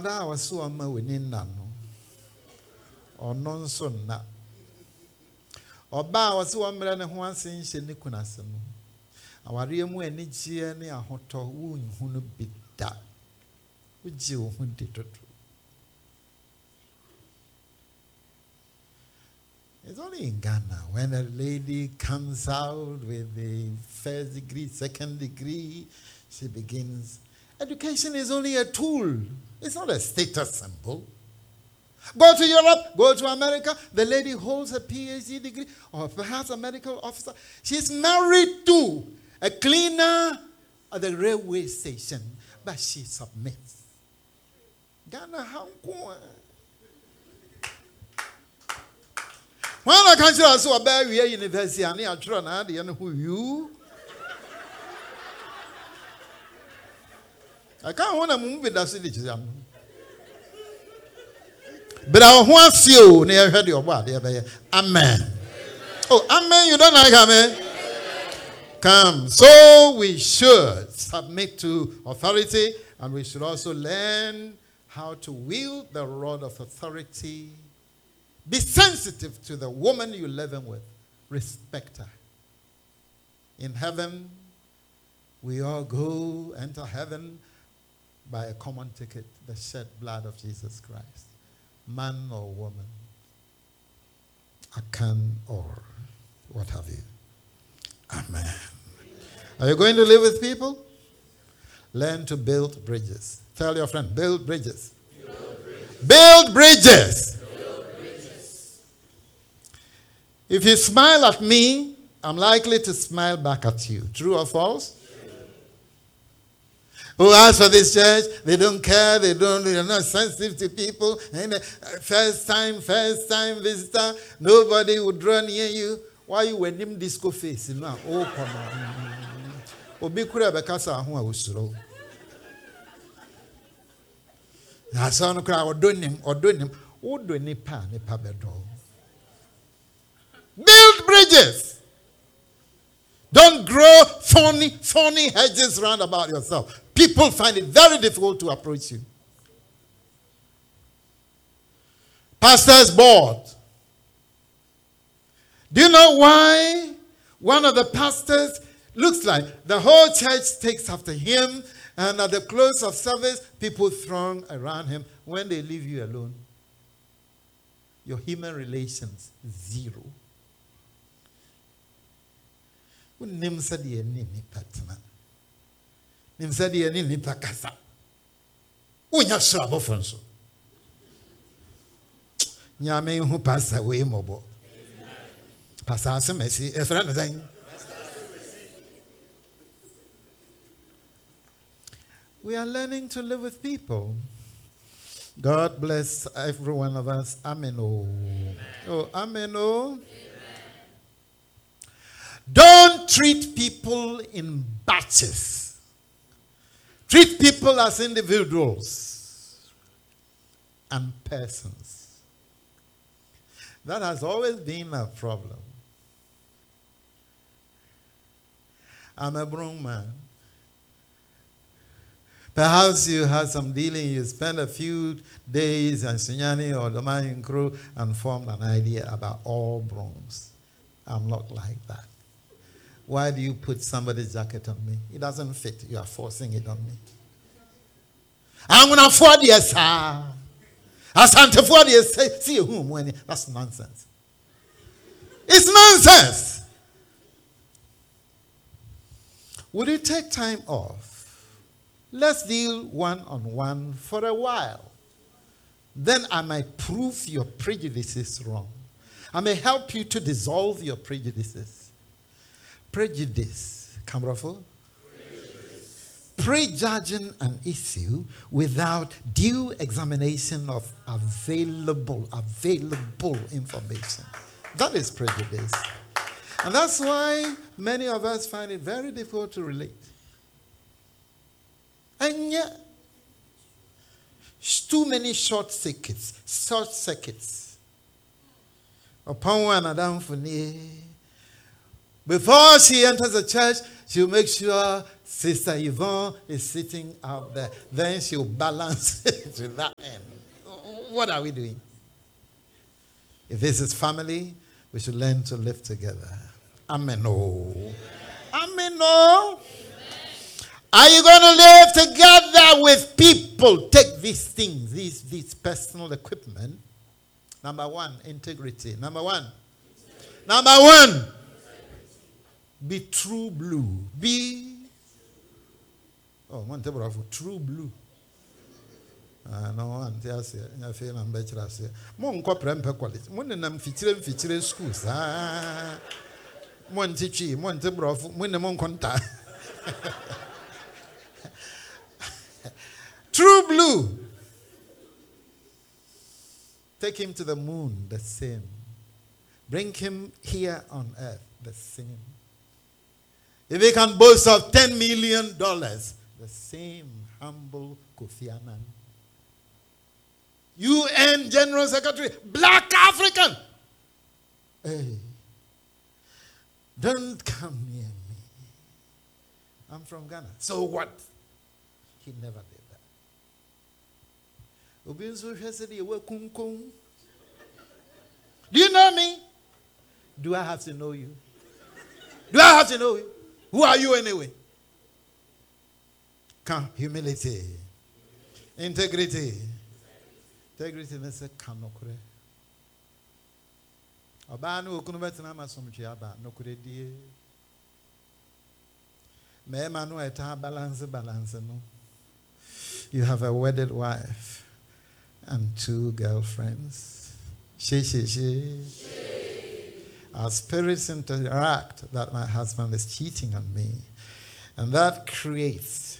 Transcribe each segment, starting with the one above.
Bra was so ama winning nano. Or non so na. Or ba was so umbrella and one saying she nikunasano. Our real mu any gianni a hoto wound who be that. Would you want it to do? It's only in Ghana when a lady comes out with the first degree, second degree, she begins. Education is only a tool. It's not a status symbol. Go to Europe, go to America, the lady holds a PhD degree or perhaps a medical officer. She's married to a cleaner at the railway station, but she submits. Ghana, how come? When I can't say so about university, I need to try to know who you. I can't want to move with that city. But I want you near heard your word. Amen. Oh, amen. You don't like amen? Come. So we should submit to authority, and we should also learn how to wield the rod of authority. Be sensitive to the woman you're living with. Respect her. In heaven, we all enter heaven by a common ticket, the shed blood of Jesus Christ. Man or woman, Akan or what have you. Amen. Are you going to live with people? Learn to build bridges. Tell your friend, build bridges. Build bridges. If you smile at me, I'm likely to smile back at you. True or false? Who asked for this church? They don't care. They're not sensitive to people. And first time visitor. Nobody would draw near you. Why you wear them disco face? Oh, come on. Obi kura bekasa ho awusuro. Na so no kura odonim. Odo nipa bedo. Build bridges. Don't grow thorny hedges round about yourself. People find it very difficult to approach you. Pastor's board. Do you know why one of the pastors looks like the whole church takes after him, and at the close of service, people throng around him when they leave you alone? Your human relations, zero. Nimsadi ni patna. Nimsadi ni pakasa. Unya shrabo fonso. Nyame hu pasa we mobo. Pasa asemesi efra nzan. We are learning to live with people. God bless every one of us. Amen. Oh, amen. Oh. Don't treat people in batches. Treat people as individuals and persons. That has always been a problem. I'm a brown man. Perhaps you had some dealing, you spent a few days in Sunyani or Domain Crew and formed an idea about all Bronx. I'm not like that. Why do you put somebody's jacket on me? It doesn't fit. You are forcing it on me. I'm going to afford yes, sir. I can't afford yes. See whom when that's nonsense. It's nonsense. Would you take time off? Let's deal one-on-one for a while. Then I might prove your prejudices wrong. I may help you to dissolve your prejudices. Prejudice, Kamrafo. Prejudging an issue without due examination of available information. That is prejudice. And that's why many of us find it very difficult to relate. And yet, too many short circuits. Upon one another for me. Before she enters the church, she'll make sure Sister Yvonne is sitting out there. Then she'll balance it to that end. What are we doing? If this is family, we should learn to live together. Amen. Oh. Amen. Oh. Are you going to live together with people? Take these things, these personal equipment. Number one, integrity. Number one. Be true blue. Be true blue. No, I feel I'm better. Mon prempe quality. Mon nam featuring schools. Mon teaching, mon tebrof, mon mon contact. True blue. Take him to the moon, the same. Bring him here on earth, the same. If he can boast of $10 million, the same humble Kofi Annan. UN General Secretary, Black African. Hey, don't come near me. I'm from Ghana. So what? He never did that. Do you know me? Do I have to know you? Do I have to know you? Who are you anyway? Come, humility. Integrity. Integrity is a kanokure. Abanu okunubetina masomchi aba nokure die. Me manu eta balance no. You have a wedded wife and 2 girlfriends. She. Our spirits interact that my husband is cheating on me. And that creates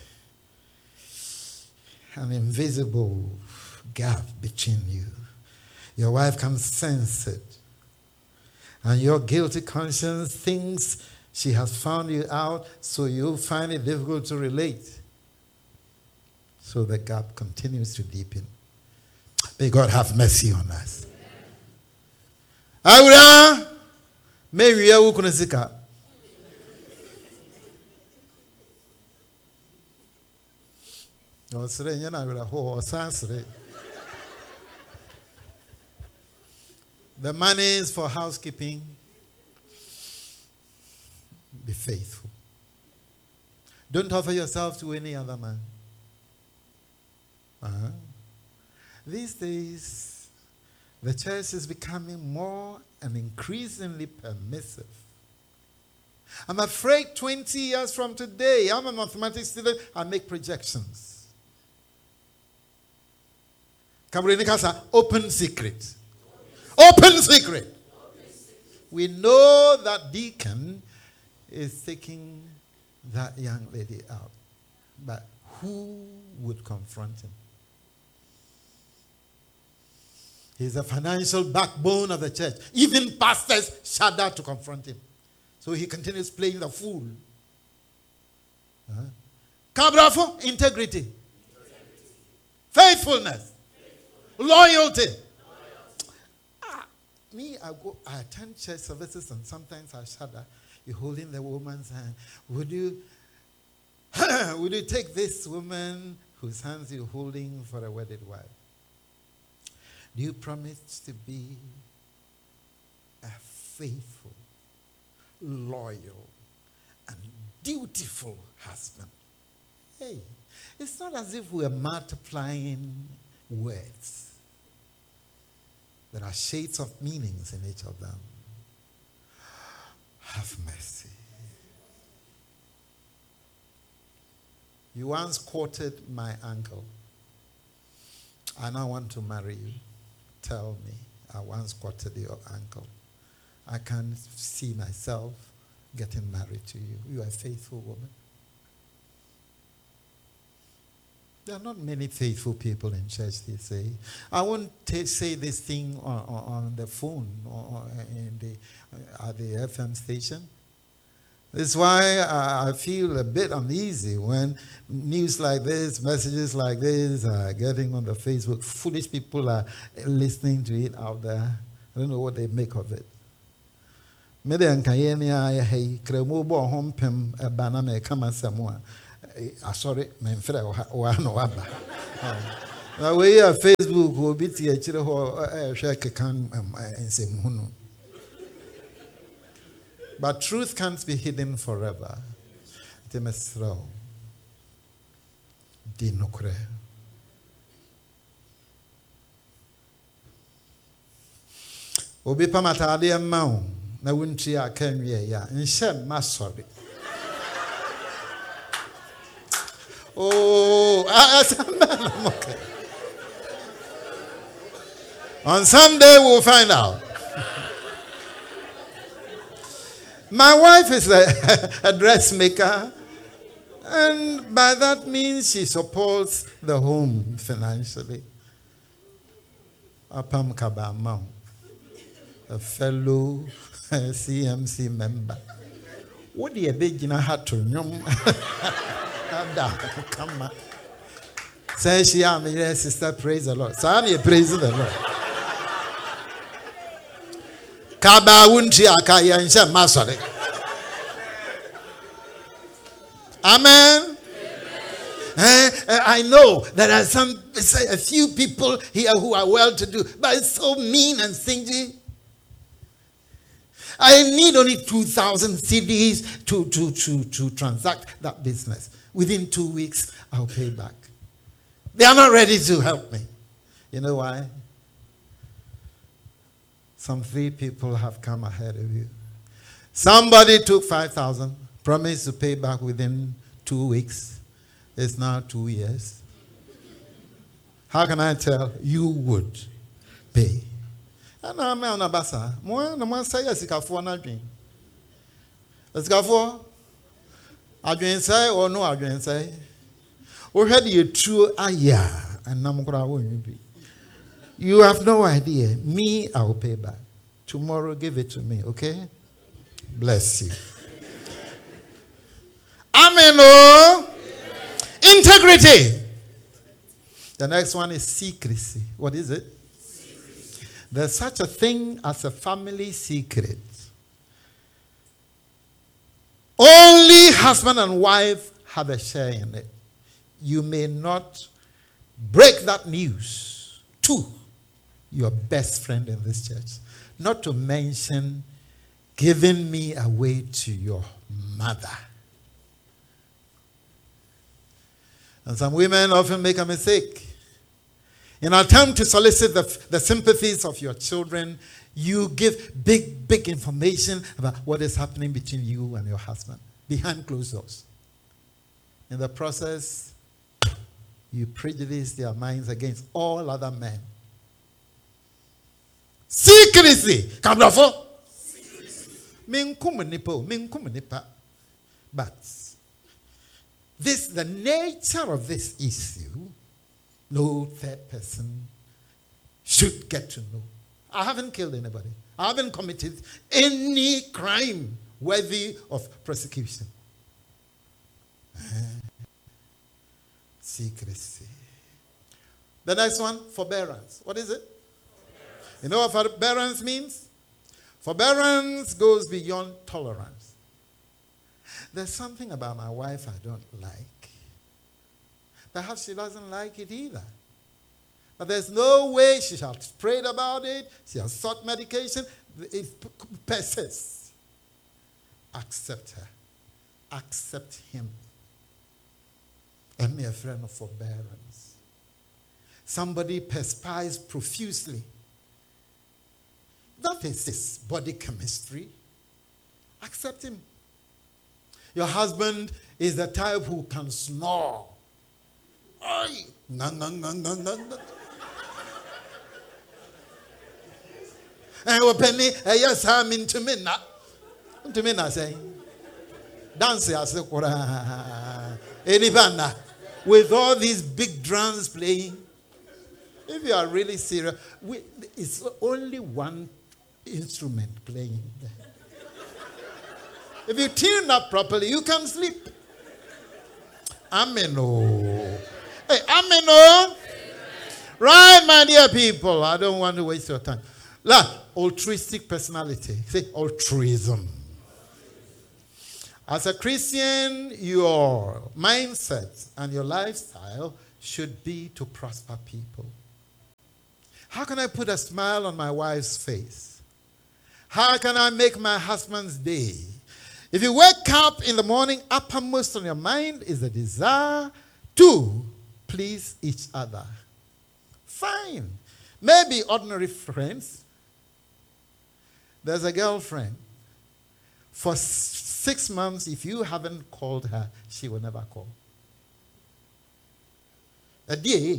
an invisible gap between you. Your wife can sense it. And your guilty conscience thinks she has found you out, so you find it difficult to relate. So the gap continues to deepen. May God have mercy on us. Aura, Mary, I will consider. The money is for housekeeping. Be faithful. Don't offer yourself to any other man. These days, the church is becoming more and increasingly permissive. I'm afraid 20 years from today, I'm a mathematics student, I make projections. Open secret. Open secret. We know that deacon is taking that young lady out. But who would confront him? He's the financial backbone of the church. Even pastors shudder to confront him. So he continues playing the fool. Kabrafo, integrity. Faithfulness. Loyalty. I attend church services and sometimes I shudder. You're holding the woman's hand. Would you take this woman whose hands you're holding for a wedded wife? Do you promise to be a faithful, loyal, and dutiful husband? Hey, it's not as if we're multiplying words. There are shades of meanings in each of them. Have mercy. You once quoted my uncle. I now want to marry you. Tell me, I once quoted your uncle. I can't see myself getting married to you. You are a faithful woman. There are not many faithful people in church, they say. I won't say this thing on the phone or at the FM station. That's why I feel a bit uneasy when news like this, messages like this are getting on the Facebook. Foolish people are listening to it out there. I don't know what they make of it. Sorry, my friend, now we are Facebook will be the can and say, but truth can't be hidden forever. They must throw. Dinokre. Obi pamatade amao na wunti akanwie ya nhye masori. Oh, okay. On Sunday we'll find out. My wife is a dressmaker, and by that means she supports the home financially. Apam Kabamau, a fellow CMC member. What do you begin a hat to come on. Say she am yes, sister, praise the Lord. So I'm praise the Lord. Kaba wunti akaya nsha masore. Amen. I know there are a few people here who are well to do, but it's so mean and stingy. I need only 2,000 CDs to transact that business. Within 2 weeks, I'll pay back. They are not ready to help me. You know why? Some 3 people have come ahead of you. Somebody took 5,000, promised to pay back within 2 weeks. It's now 2 years. How can I tell? You would pay. And I'm on a basa. More say yes, Sikafo na dream. Sikafo, Adrian say or no Adrian say. We had you true aya and Namukra won't be. You have no idea. Me, I will pay back. Tomorrow, give it to me, okay? Bless you. Amen. Oh. Integrity. The next one is secrecy. What is it? Secrecy. There's such a thing as a family secret. Only husband and wife have a share in it. You may not break that news to your best friend in this church. Not to mention giving me away to your mother. And some women often make a mistake. In an attempt to solicit the sympathies of your children, you give big information about what is happening between you and your husband behind closed doors. In the process, you prejudice their minds against all other men. Secrecy. But this, the nature of this issue, no third person should get to know. I haven't killed anybody. I haven't committed any crime worthy of prosecution. Secrecy. The next one, forbearance. What is it? You know what forbearance means? Forbearance goes beyond tolerance. There's something about my wife I don't like. Perhaps she doesn't like it either. But there's no way she has prayed about it. She has sought medication. It persists. Accept her. Accept him. And be a friend of forbearance. Somebody perspires profusely. That is his body chemistry. Accept him. Your husband is the type who can snore. Ay, no. And penny, yes, I'm into me now. To me, I say, dance as a with all these big drums playing. If you are really serious, it's only one instrument playing there. If you tune up properly, you can sleep. Amen. Oh. Hey, amen. Oh. Right, my dear people. I don't want to waste your time. Altruistic personality. Say altruism. As a Christian, your mindset and your lifestyle should be to prosper people. How can I put a smile on my wife's face? How can I make my husband's day? If you wake up in the morning, uppermost on your mind is the desire to please each other. Fine. Maybe ordinary friends. There's a girlfriend. For 6 months, if you haven't called her, she will never call. A day.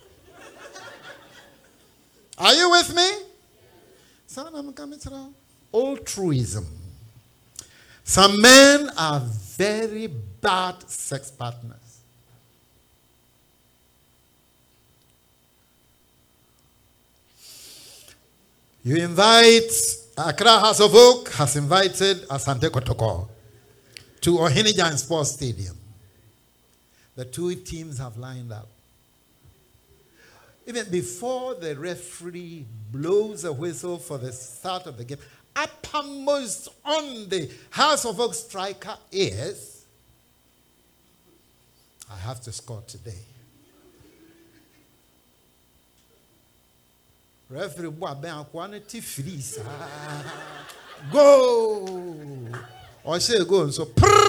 Are you with me? Son, I'm coming to altruism. Some men are very bad sex partners. You invite, Accra House of Oak has invited Asante Kotoko to Ohinijan Sports Stadium. The two teams have lined up. Even before the referee blows a whistle for the start of the game, uppermost on the House of Oak striker is, I have to score today. Referee quantity freeze. Go! Or say go and so.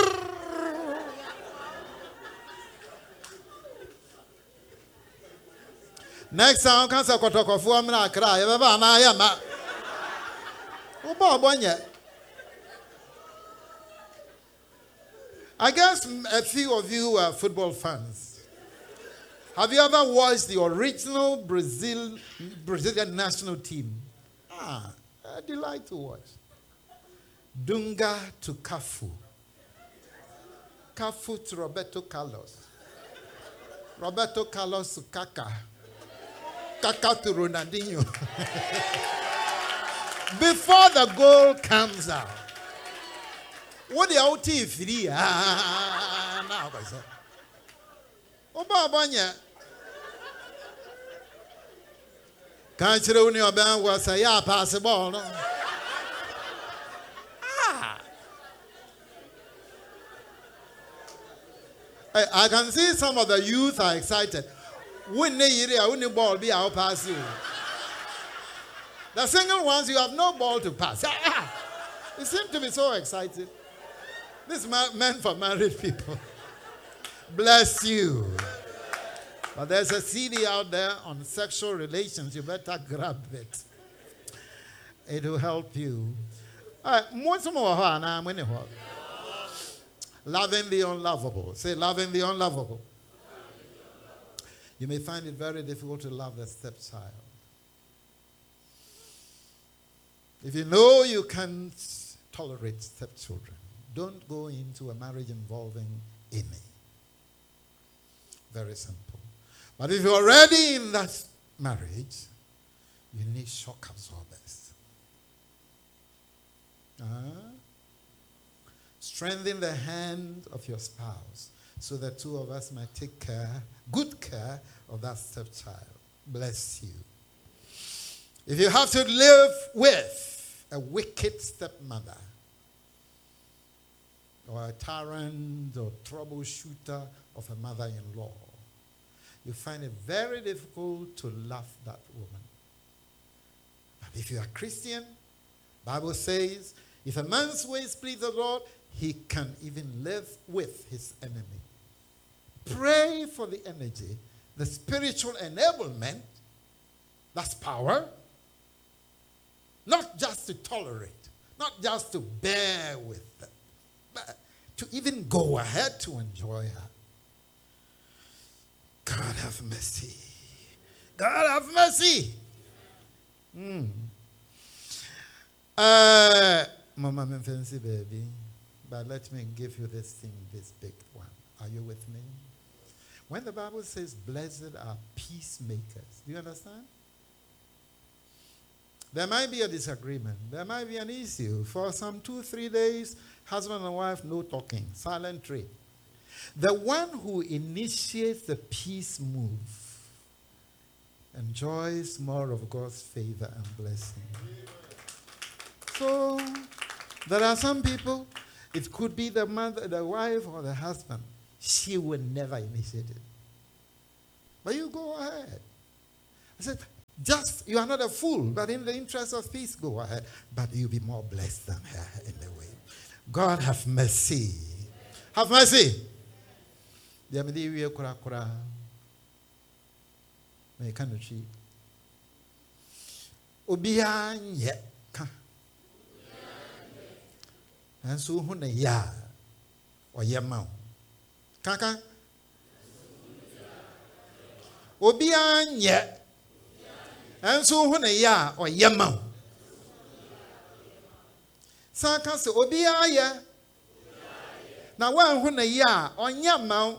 Next time, can say kotoko fu amna cry. Baba na ya ma. Oba bonye. I guess a few of you are football fans. Have you ever watched the original Brazilian national team? A delight to watch. Dunga to Cafu. Cafu to Roberto Carlos. Roberto Carlos to Kaká. Kaká to Ronaldinho. Before the goal comes out. What the OT free? Now, I said. Oba Banya. Can't you know about what I say? Pass the ball. No? I can see some of the youth are excited. Wouldn't the ball be out pass you? The single ones, you have no ball to pass. You seem to be so excited. This is meant for married people. Bless you. But there's a CD out there on sexual relations. You better grab it. It will help you. Loving the unlovable. Say, loving the unlovable. You may find it very difficult to love the stepchild. If you know you can't tolerate stepchildren, don't go into a marriage involving Amy. Very simple. But if you're already in that marriage, you need shock absorbers. Strengthen the hand of your spouse so the two of us might take good care of that stepchild. Bless you. If you have to live with a wicked stepmother or a tyrant or troubleshooter of a mother-in-law, you find it very difficult to love that woman. But if you are Christian, Bible says, if a man's ways please the Lord, he can even live with his enemy. Pray for the energy, the spiritual enablement, that's power. Not just to tolerate, not just to bear with them, but to even go ahead to enjoy her. God have mercy. God have mercy. Mama, I'm fancy baby, but let me give you this thing, this big one. Are you with me? When the Bible says, blessed are peacemakers, do you understand? There might be a disagreement. There might be an issue. For some 2-3 days, husband and wife, no talking, silent treatment. The one who initiates the peace move enjoys more of God's favor and blessing. So, there are some people, It could be the mother, the wife, or the husband. She will never initiate it. But you go ahead. I said, just, you are not a fool, but in the interest of peace, go ahead. But you'll be more blessed than her in the way. God have mercy. Have mercy. Obiya nye ka. Anso hu na ya oyema o. Kaka. Obiya nye. Anso hu na ya oyema o. Saka se obiya ye. Na wan hu na ya onyema o.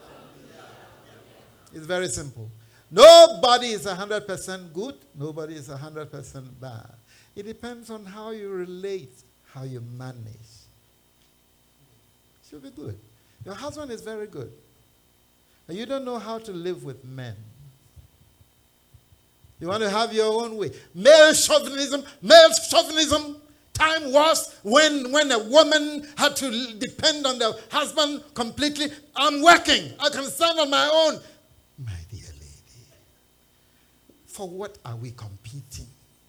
It's very simple. Nobody is 100% good. Nobody is 100% bad. It depends on how you relate, how you manage. She'll be good. Your husband is very good. And you don't know how to live with men. You want to have your own way. Male chauvinism. Time was when a woman had to depend on the husband completely. I'm working. I can stand on my own. My dear lady, for what are we competing?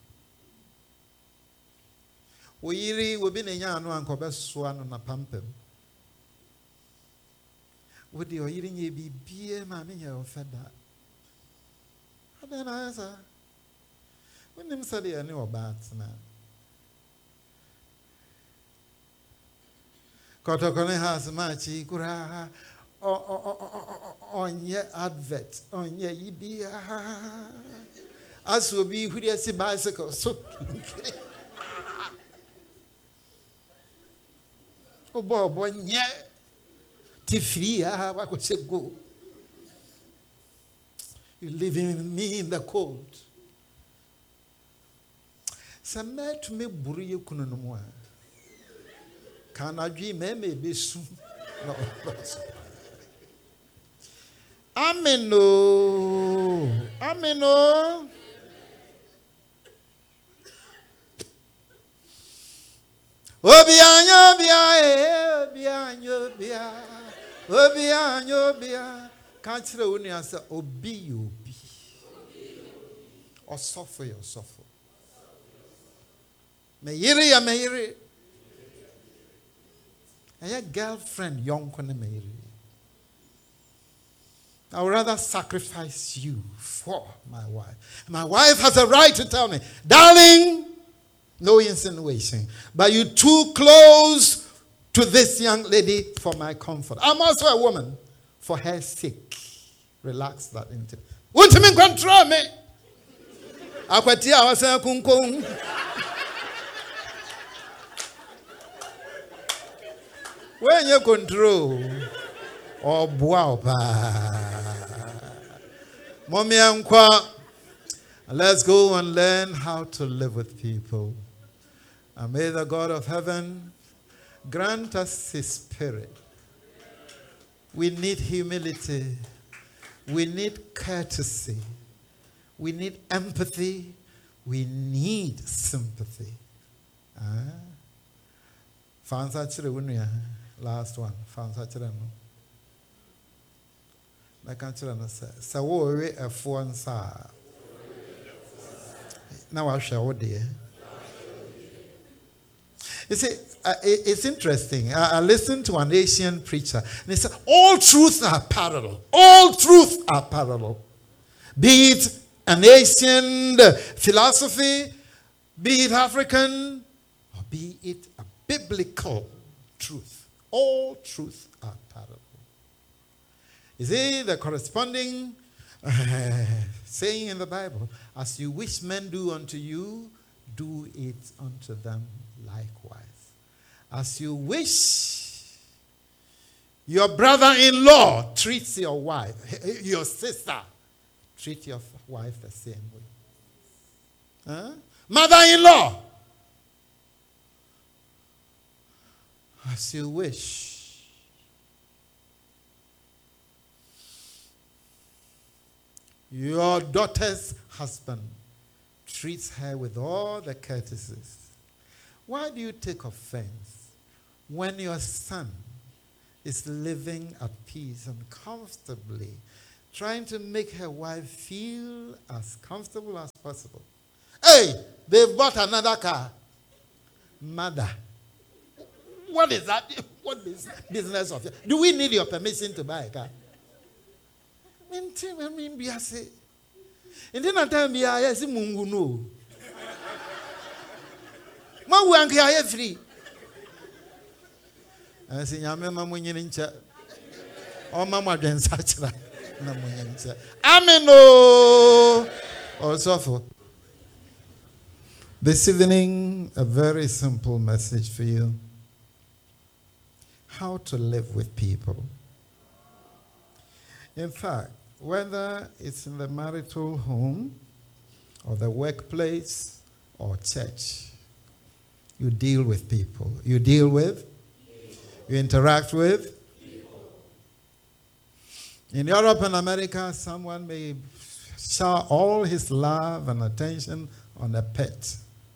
Oyiri wobi ne nya anu ankobe so anu na pampem. Wodi oyiri nye bibie ma me nya ofeda. Adena asa. Wonim sade ani obat na. Kotokone has machi kura onye advert onye ibia as will be who they see bicycle so oh boy nye tifria wa ko se go you leaving me in the cold sama to me buru ye kunu no mo can adwi me be su no. Ameno. Ameno. Obianyo bia. Obianyo bia. Can't say when you say obi. Or suffer. Me yiri. And your girlfriend young kone me yiri. I would rather sacrifice you for my wife. My wife has a right to tell me, darling, no insinuation, but you're too close to this young lady for my comfort. I'm also a woman. For her sake, relax that into. Won't you control me? Akwatia wasa kunkung. When you control, oh wow, Mommy Ankwa, let's go and learn how to live with people. And may the God of heaven grant us His Spirit. We need humility. We need courtesy. We need empathy. We need sympathy. Last one. I can't tell you. So, worry a phone, sir. Now I'll show you. You see, it's interesting. I listened to an Asian preacher, and he said, all truths are parallel. All truths are parallel. Be it an Asian philosophy, be it African, or be it a biblical truth. All truths are parallel. You see, the corresponding saying in the Bible, as you wish men do unto you, do it unto them likewise. As you wish your brother-in-law treats your wife, your sister, treat your wife the same way. Mother-in-law, as you wish. Your daughter's husband treats her with all the courtesies. Why do you take offense when your son is living at peace and comfortably, trying to make her wife feel as comfortable as possible. Hey, they've bought another car. Mother, what is that? What is business of yours? Do we need your permission to buy a car? I mean, be say. And then I tell me, I say, Mungu no. Ma wanki aye free. I say, Yame ma munyi nincha. O mama den sachra. Na munyi nincha. Amen o. Also for this evening, a very simple message for you. How to live with people. In fact, whether it's in the marital home or the workplace or church, you deal with people. You deal with, you interact with. In Europe and America, someone may shower all his love and attention on a pet.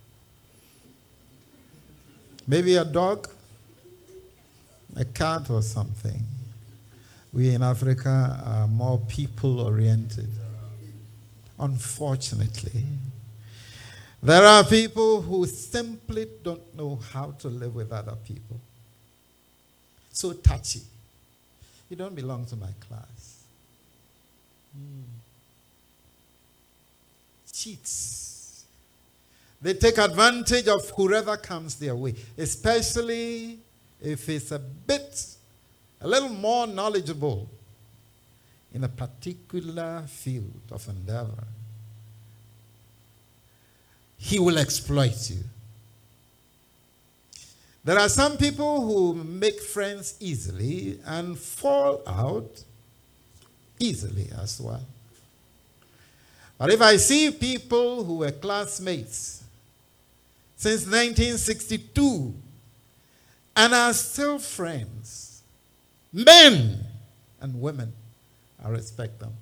Maybe a dog, a cat or something. We in Africa are more people-oriented. Unfortunately, there are people who simply don't know how to live with other people. So touchy. You don't belong to my class. Cheats. They take advantage of whoever comes their way, especially if it's a little more knowledgeable in a particular field of endeavor. He will exploit you. There are some people who make friends easily and fall out easily as well. But if I see people who were classmates since 1962 and are still friends, men and women, I respect them.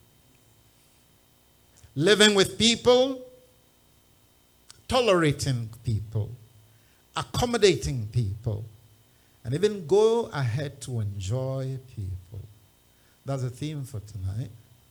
Living with people, tolerating people, accommodating people, and even go ahead to enjoy people. That's the theme for tonight.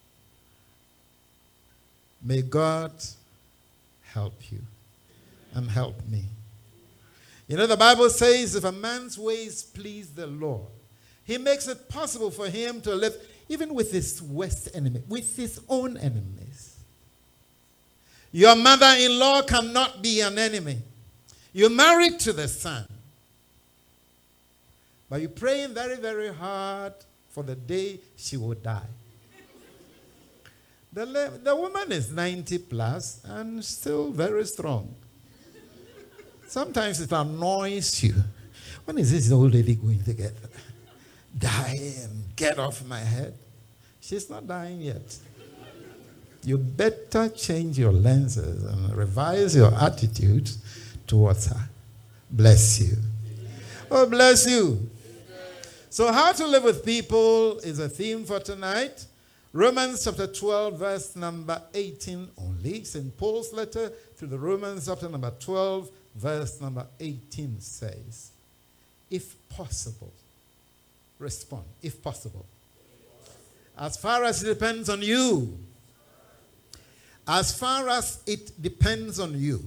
May God help you and help me. You know, the Bible says if a man's ways please the Lord, he makes it possible for him to live even with his worst enemy, with his own enemies. Your mother-in-law cannot be an enemy. You're married to the son. But you're praying very, very hard for the day she will die. The woman is 90 plus and still very strong. Sometimes it annoys you. When is this old lady going to die and get off my head? She's not dying yet. You better change your lenses and revise your attitude towards her. Bless you. Oh, bless you. So how to live with people is a theme for tonight. Romans chapter 12, verse number 18 only. St. Paul's letter to the Romans chapter number 12, verse number 18 says, if possible, respond, if possible. As far as it depends on you, as far as it depends on you,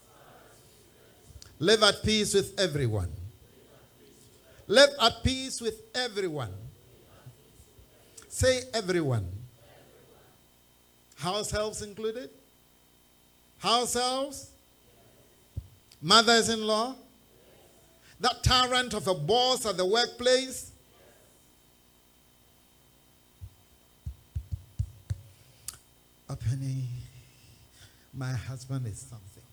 live at peace with everyone. Live at peace with everyone. Say everyone. House helps included? House helps? Mothers-in-law? That tyrant of a boss at the workplace? A penny. My husband is something.